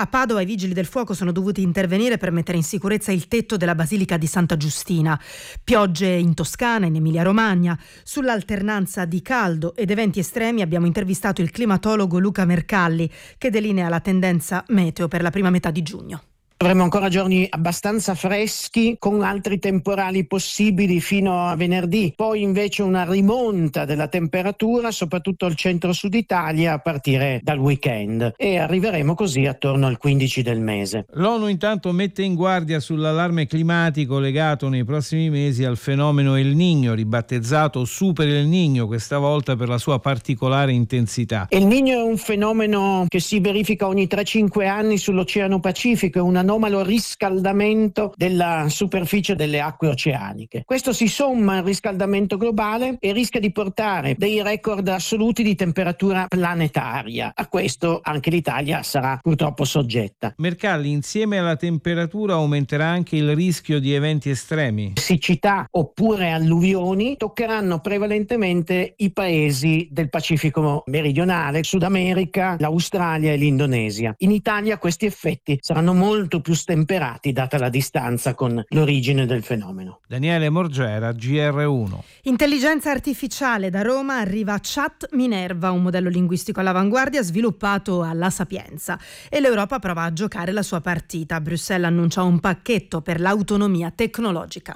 A Padova i vigili del fuoco sono dovuti intervenire per mettere in sicurezza il tetto della Basilica di Santa Giustina. Piogge in Toscana, in Emilia-Romagna. Sull'alternanza di caldo ed eventi estremi abbiamo intervistato il climatologo Luca Mercalli, che delinea la tendenza meteo per la prima metà di giugno. Avremo ancora giorni abbastanza freschi con altri temporali possibili fino a venerdì, poi invece una rimonta della temperatura soprattutto al centro-sud Italia a partire dal weekend e arriveremo così attorno al 15 del mese. L'ONU intanto mette in guardia sull'allarme climatico legato nei prossimi mesi al fenomeno El Niño, ribattezzato Super El Niño questa volta per la sua particolare intensità. El Niño è un fenomeno che si verifica ogni 3-5 anni sull'Oceano Pacifico, è un anomalo riscaldamento della superficie delle acque oceaniche. Questo si somma al riscaldamento globale e rischia di portare dei record assoluti di temperatura planetaria. A questo anche l'Italia sarà purtroppo soggetta. Mercalli, insieme alla temperatura aumenterà anche il rischio di eventi estremi. Siccità oppure alluvioni toccheranno prevalentemente i paesi del Pacifico meridionale, Sud America, l'Australia e l'Indonesia. In Italia questi effetti saranno molto più stemperati data la distanza con l'origine del fenomeno. Daniele Morgera, GR1. Intelligenza artificiale. Da Roma arriva Chat Minerva, un modello linguistico all'avanguardia sviluppato alla Sapienza, e l'Europa prova a giocare la sua partita. Bruxelles annuncia un pacchetto per l'autonomia tecnologica.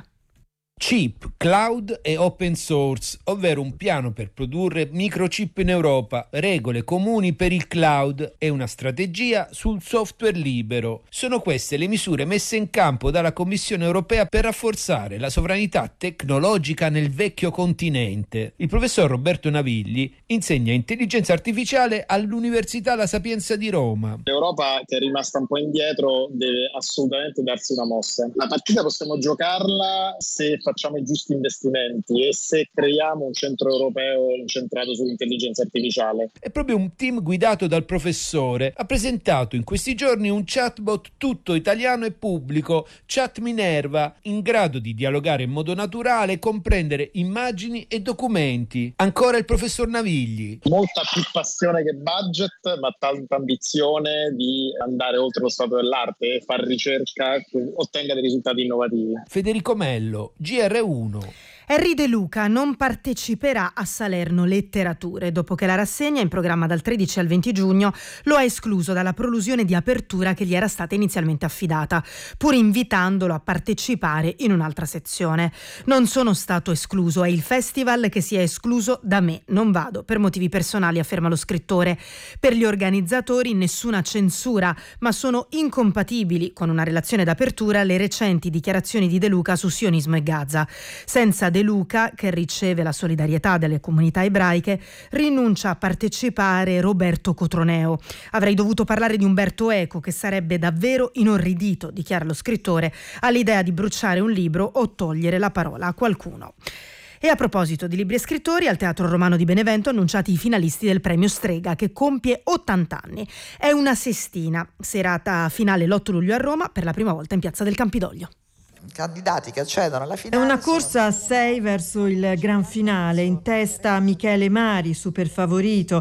Chip, cloud e open source, ovvero un piano per produrre microchip in Europa, regole comuni per il cloud e una strategia sul software libero. Sono queste le misure messe in campo dalla Commissione europea per rafforzare la sovranità tecnologica nel vecchio continente. Il professor Roberto Navigli insegna intelligenza artificiale all'Università La Sapienza di Roma. L'Europa, che è rimasta un po' indietro, deve assolutamente darsi una mossa. La partita possiamo giocarla se facciamo i giusti investimenti e se creiamo un centro europeo incentrato sull'intelligenza artificiale. È proprio un team guidato dal professore ha presentato in questi giorni un chatbot tutto italiano e pubblico, Chat Minerva, in grado di dialogare in modo naturale, comprendere immagini e documenti. Ancora il professor Navigli. Molta più passione che budget, ma tanta ambizione di andare oltre lo stato dell'arte e fare ricerca che ottenga dei risultati innovativi. Federico Mello, GR1. Henry De Luca non parteciperà a Salerno Letterature dopo che la rassegna, in programma dal 13 al 20 giugno, lo ha escluso dalla prolusione di apertura che gli era stata inizialmente affidata, pur invitandolo a partecipare in un'altra sezione. Non sono stato escluso, è il festival che si è escluso da me. Non vado per motivi personali, afferma lo scrittore. Per gli organizzatori nessuna censura, ma sono incompatibili con una relazione d'apertura le recenti dichiarazioni di De Luca su sionismo e Gaza. Senza De Luca, che riceve la solidarietà delle comunità ebraiche, rinuncia a partecipare Roberto Cotroneo. Avrei dovuto parlare di Umberto Eco, che sarebbe davvero inorridito, dichiara lo scrittore, all'idea di bruciare un libro o togliere la parola a qualcuno. E a proposito di libri e scrittori, al Teatro Romano di Benevento annunciati i finalisti del premio Strega, che compie 80 anni. È una sestina, serata finale l'8 luglio a Roma, per la prima volta in Piazza del Campidoglio. Candidati che accedono alla finale. È una corsa a 6 verso il gran finale. In testa Michele Mari, super favorito,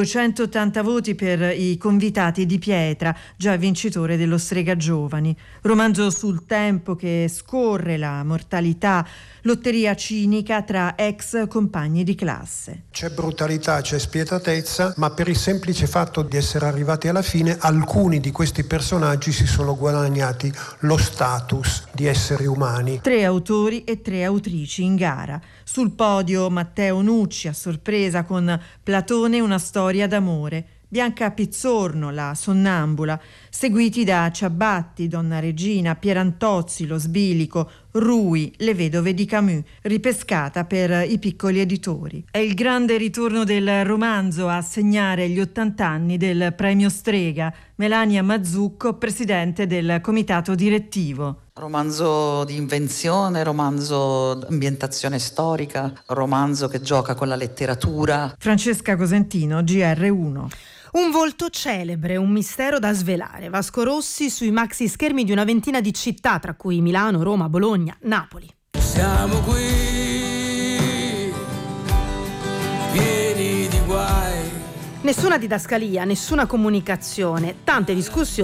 280 voti per i Convitati di Pietra, già vincitore dello Strega Giovani. Romanzo sul tempo che scorre, la mortalità, lotteria cinica tra ex compagni di classe. C'è brutalità, c'è spietatezza, ma per il semplice fatto di essere arrivati alla fine, alcuni di questi personaggi si sono guadagnati lo status di esseri umani. 3 autori e 3 autrici in gara. Sul podio Matteo Nucci, a sorpresa, con Platone, una storia d'amore. Bianca Pizzorno, La sonnambula, seguiti da Ciabatti, Donna Regina, Pierantozzi, Lo sbilico, Rui, Le vedove di Camus, ripescata per i piccoli editori. È il grande ritorno del romanzo a segnare gli 80 anni del premio Strega. Melania Mazzucco, presidente del comitato direttivo. Romanzo di invenzione, romanzo di ambientazione storica, romanzo che gioca con la letteratura. Francesca Cosentino, GR1. Un volto celebre, un mistero da svelare. Vasco Rossi sui maxi schermi di una ventina di città, tra cui Milano, Roma, Bologna, Napoli. Siamo qui, pieni di guai. Nessuna didascalia, nessuna comunicazione, tante discussioni